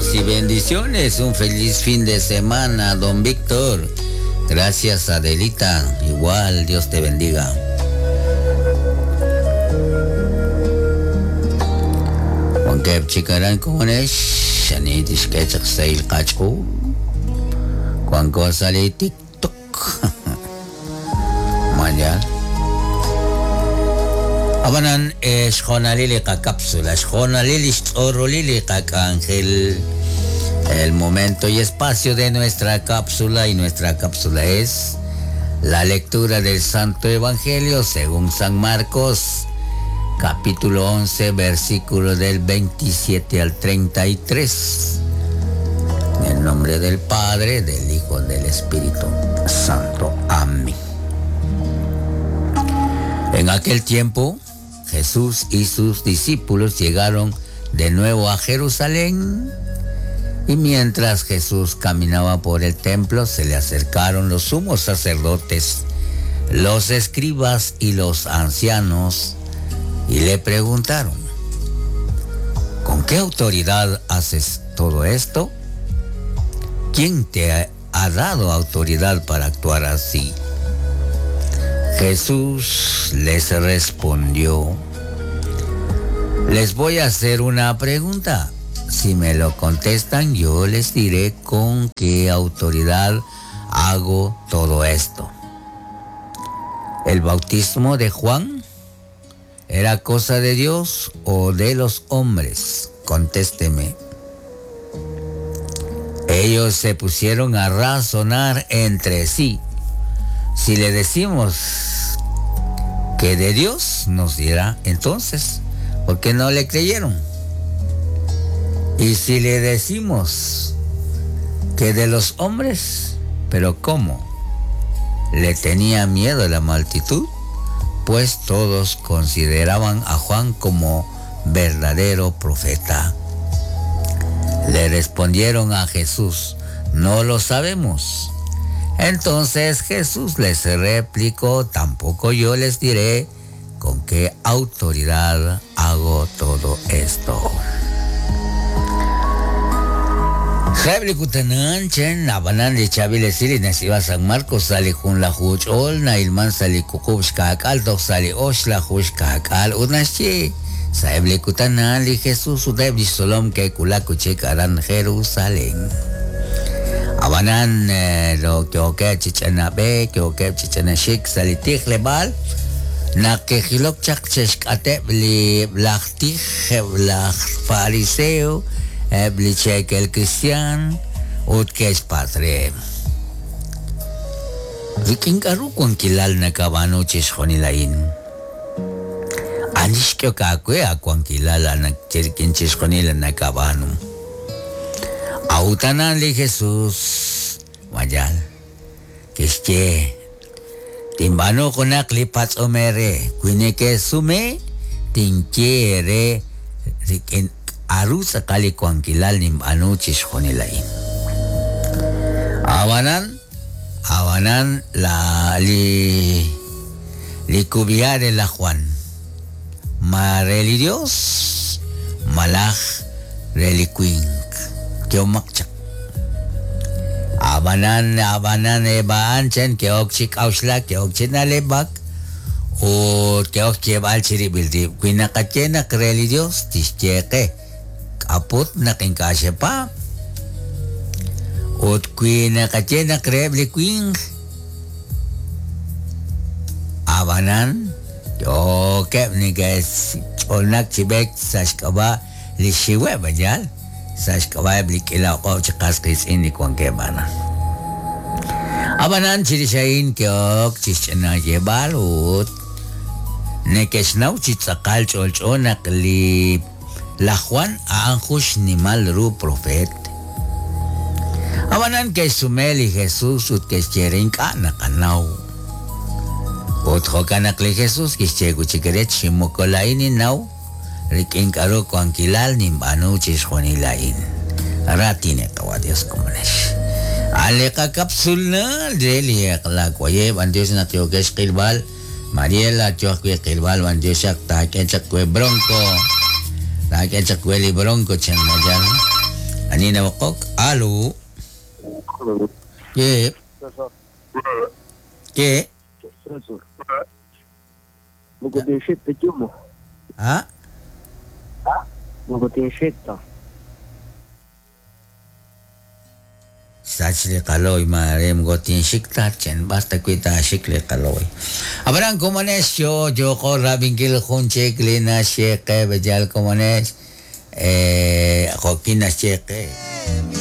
Saludos y bendiciones. Un feliz fin de semana, don Víctor. Gracias, Adelita. Igual, Dios te bendiga. Juan Kep Chikaran Konesh, Shanitish Ketchak Sail Kachko, Juan Kosali TikTok. Mañana. Abanan shonalili ka cápsula, shonalili orolili ka ángel. El momento y espacio de nuestra cápsula, y nuestra cápsula es la lectura del Santo Evangelio según San Marcos, capítulo 11, versículo del 27 al 33. En el nombre del Padre, del Hijo, del Espíritu Santo. Amén. En aquel tiempo, Jesús y sus discípulos llegaron de nuevo a Jerusalén, y mientras Jesús caminaba por el templo, se le acercaron los sumos sacerdotes, los escribas y los ancianos, y le preguntaron: ¿con qué autoridad haces todo esto? ¿Quién te ha dado autoridad para actuar así? Jesús les respondió: les voy a hacer una pregunta. Si me lo contestan, yo les diré con qué autoridad hago todo esto. ¿El bautismo de Juan era cosa de Dios o de los hombres? Contésteme. Ellos se pusieron a razonar entre sí. Si le decimos que de Dios, nos dirá: entonces, ¿por qué no le creyeron? Y si le decimos que de los hombres, ¿pero cómo? ¿Le tenía miedo la multitud? Pues todos consideraban a Juan como verdadero profeta. Le respondieron a Jesús: no lo sabemos. Entonces Jesús les replicó: tampoco yo les diré con qué autoridad hago todo esto. Reblikutenan chen abanan de Chabile Sili Nasiba San Marcos sali jun la huch ol na ilman sali kukush kakal dok sali osh la huch kakal unashi saeblikutenan li Jesús udebli solom ke kulakuche karan Jerusalén. Abanan lo que oke chichana be que oke chichana shik sali tich lebal na que hilok chak cheskate bli blachti blach fariseo Blicek el cristian, ut que es padre. Viking karu kung kilal na kabano chishkonilain. Anish kyo kakwe akwang kilala na chirkin chishkonila na kabano. Autanan li Jesus, majal. Kische, timbano konak lipat omere, kuineke sume, tinkiere, rikin aru sakali kuang kilal nim anu chishkonilain. Awanan la li kubiare la Juan. Mareli Dios, malach reliquing, kiomakchak. Abanan ebaan chen keokchik ausla keokchin alebak. O keok al chiribildi. Kuinakachena kreli Dios tischeke. Apot na kinkasya pa. Ot kuina kachena kreble queen. Abanan. Yo kep ni guys. Olnak chibek sashkaba lishiwe bajal. Sashkaba blikila ko chakas kis ini kuang kebana. Abanan chirishain kyok chichana yebalut. Nekesnaw chitsakal cholchonak li la Juan anjush ni mal ru profet. Abanan que sumeli Jesús ut que quieren kana kanau. Otro kana kle Jesús que chegu chikeret shimokolaini nau. Rikin karo kuankilal nimbanu chishkonilain. Ratine tawa Dios komunesh. Ale ka kapsulna deli la koye bandios na tiokesh kilbal. Mariela tioke kilbal bandios yakta kenchak kwe bronco. Lagi cak weli bronco chen majal. Anina wakok. Alo. Ye. Ye. Muko tinshetta jumo. Ha? Muko tinshetta. Sachli kaloy marem gotin shiktat chen basta kuita shikle kaloy. Abrang komones yo ko rabin kil khunche klina sheke bejal komones kokina sheke.